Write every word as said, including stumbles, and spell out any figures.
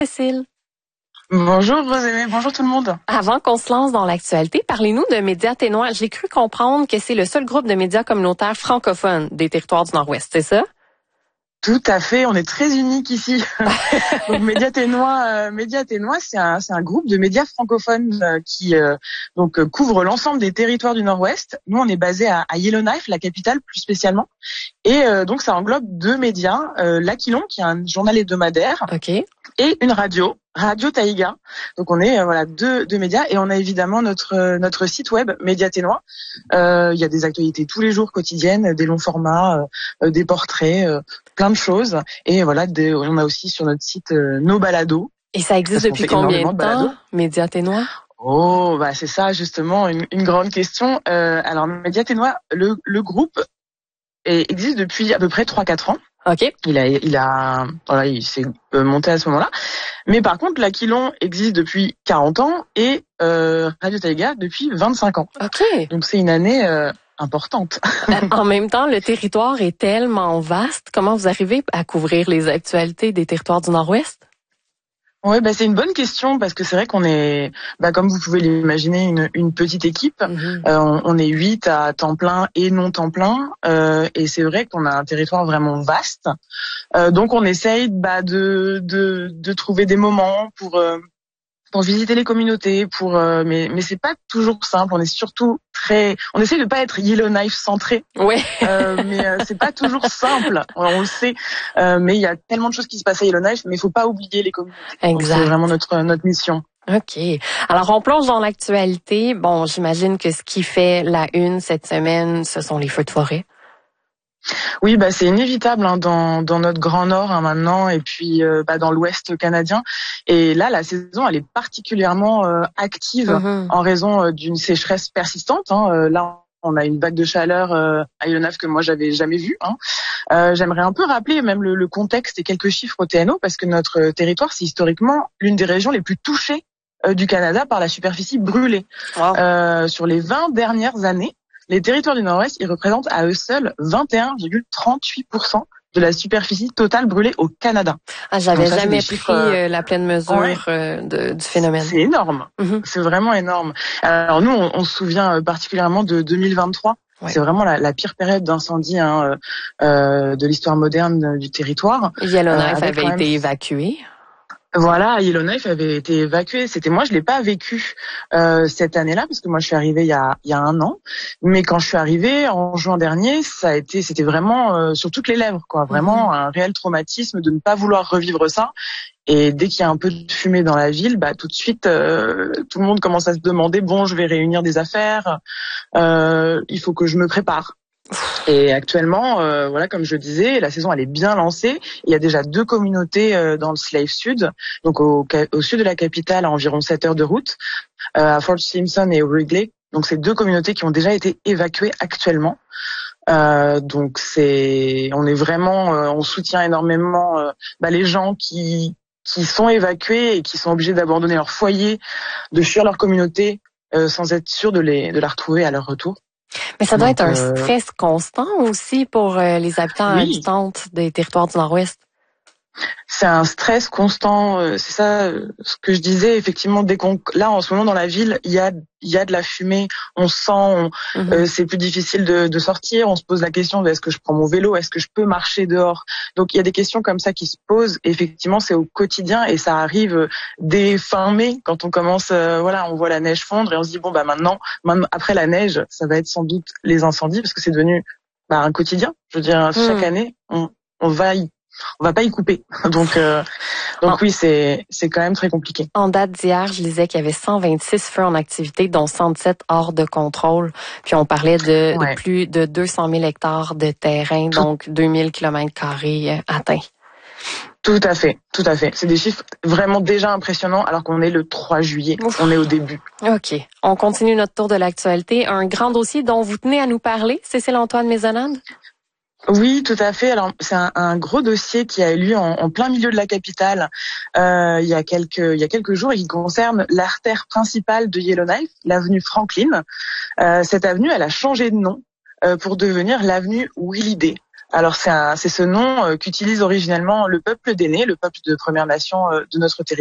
Cécile. Bonjour Rosémée, bonjour tout le monde. Avant qu'on se lance dans l'actualité, parlez-nous de Médias Ténois. J'ai cru comprendre que c'est le seul groupe de médias communautaires francophones des territoires du Nord-Ouest, c'est ça? Tout à fait, on est très unique ici. Donc Médias Ténois, euh, Médias Ténois, c'est un, c'est un groupe de médias francophones euh, qui euh, donc euh, couvre l'ensemble des territoires du Nord-Ouest. Nous, on est basé à, à Yellowknife, la capitale plus spécialement, et euh, donc ça englobe deux médias, euh, l'Aquilon, qui est un journal hebdomadaire, OK. et une radio, Radio Taïga. Donc on est euh, voilà deux deux médias, et on a évidemment notre euh, notre site web Médias Ténois. Euh, il y a des actualités tous les jours quotidiennes, des longs formats, euh, des portraits, euh, plein de choses. Et voilà, des, on a aussi sur notre site euh, nos balados. Et ça existe depuis combien de temps, Médias Ténois? Oh, bah c'est ça justement une, une grande question. Euh, alors Médias Ténois, le le groupe est, existe depuis à peu près trois quatre ans. OK. Il a, il a, voilà, il s'est monté à ce moment-là. Mais par contre, l'Aquilon existe depuis quarante ans et euh, Radio Taïga depuis vingt-cinq ans. OK. Donc c'est une année euh, importante. En même temps, le territoire est tellement vaste. Comment vous arrivez à couvrir les actualités des territoires du Nord-Ouest? Ouais, bah c'est une bonne question parce que c'est vrai qu'on est, bah comme vous pouvez l'imaginer, une, une petite équipe. Mm-hmm. Euh, on, on est huit à temps plein et non temps plein, euh, et c'est vrai qu'on a un territoire vraiment vaste. Euh, donc on essaye bah de de de trouver des moments pour euh, pour visiter les communautés, pour euh, mais mais c'est pas toujours simple. On est surtout très, on essaie de pas être Yellowknife centré. Ouais. euh, mais euh, c'est pas toujours simple. On le sait, euh, mais il y a tellement de choses qui se passent à Yellowknife, mais il faut pas oublier les communautés. Exact. Donc c'est vraiment notre notre mission. OK. Alors, on plonge dans l'actualité. Bon, j'imagine que ce qui fait la une cette semaine, ce sont les feux de forêt. Oui, bah c'est inévitable hein, dans dans notre Grand Nord hein, maintenant, et puis euh, bah, dans l'Ouest canadien. Et là, la saison, elle est particulièrement euh, active Mm-hmm. en raison euh, d'une sécheresse persistante. Hein. Euh, là, on a une vague de chaleur euh, à Yellowknife que moi j'avais jamais vue. Hein. Euh, j'aimerais un peu rappeler même le, le contexte et quelques chiffres au T N O parce que notre territoire, c'est historiquement l'une des régions les plus touchées euh, du Canada par la superficie brûlée. Wow. Euh, sur les vingt dernières années, les territoires du Nord-Ouest, ils représentent à eux seuls vingt et un virgule trente-huit pour cent de la superficie totale brûlée au Canada. Ah, j'avais ça, jamais pris chiffres, euh, la pleine mesure ouais. euh, de, du phénomène. C'est énorme. Mm-hmm. C'est vraiment énorme. Alors nous, on, on se souvient particulièrement de deux mille vingt-trois. Ouais. C'est vraiment la, la pire période d'incendie hein, euh, de l'histoire moderne du territoire. Yellowknife euh, avait été même... évacué. Voilà, Yellowknife avait été évacué. C'était moi, je l'ai pas vécu euh, cette année-là parce que moi je suis arrivée il y a il y a un an. Mais quand je suis arrivée en juin dernier, ça a été, c'était vraiment euh, sur toutes les lèvres, quoi. Vraiment mmh. un réel traumatisme de ne pas vouloir revivre ça. Et dès qu'il y a un peu de fumée dans la ville, bah tout de suite, euh, tout le monde commence à se demander bon, je vais réunir des affaires, euh, il faut que je me prépare. Et actuellement, euh, voilà, comme je disais, la saison elle est bien lancée. Il y a déjà deux communautés euh, dans le Slave Sud, donc au, au sud de la capitale, à environ sept heures de route, euh, à Fort Simpson et au Wrigley. Donc c'est deux communautés qui ont déjà été évacuées actuellement. Euh, donc c'est, on est vraiment, euh, on soutient énormément euh, bah, les gens qui qui sont évacués et qui sont obligés d'abandonner leur foyer, de fuir leur communauté euh, sans être sûrs de les de la retrouver à leur retour. Mais ça doit Donc, être un euh... stress constant aussi pour euh, les habitants et oui. habitantes des territoires du Nord-Ouest. C'est un stress constant, euh, c'est ça euh, ce que je disais. Effectivement, dès qu'on, là en ce moment dans la ville, il y a il y a de la fumée, on sent, on, mm-hmm. euh, c'est plus difficile de, de sortir. On se pose la question de est-ce que je prends mon vélo, est-ce que je peux marcher dehors. Donc il y a des questions comme ça qui se posent. Et effectivement, c'est au quotidien et ça arrive dès fin mai quand on commence, euh, voilà, on voit la neige fondre et on se dit bon bah maintenant, maintenant après la neige, ça va être sans doute les incendies parce que c'est devenu bah, un quotidien. Je veux dire, chaque mm. année, on, on va y On va pas y couper. Donc, euh, donc oh. oui, c'est c'est quand même très compliqué. En date d'hier, je lisais qu'il y avait cent vingt-six feux en activité, dont cent dix-sept hors de contrôle. Puis on parlait de, ouais. de plus de deux cent mille hectares de terrain, tout. Donc deux mille kilomètres carrés atteints. Tout à fait, tout à fait. C'est des chiffres vraiment déjà impressionnants alors qu'on est le trois juillet. Ouf. On est au début. OK. On continue notre tour de l'actualité. Un grand dossier dont vous tenez à nous parler, Cécile-Antoine Maisonnade? Oui, tout à fait. Alors c'est un, un gros dossier qui a eu lieu en, en plein milieu de la capitale euh, il y a quelques il y a quelques jours et qui concerne l'artère principale de Yellowknife, l'avenue Franklin. Euh, cette avenue, elle a changé de nom euh, pour devenir l'avenue Willidée. Alors c'est un, c'est ce nom euh, qu'utilise originellement le peuple d'Aîné, le peuple de Première Nation euh, de notre territoire.